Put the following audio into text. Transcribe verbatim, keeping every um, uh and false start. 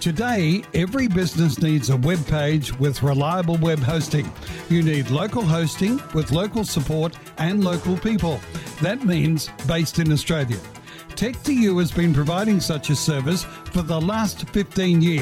Today, every business needs a web page with reliable web hosting. You need local hosting with local support and local people. That means based in Australia. Tech two U has been providing such a service for the last fifteen years.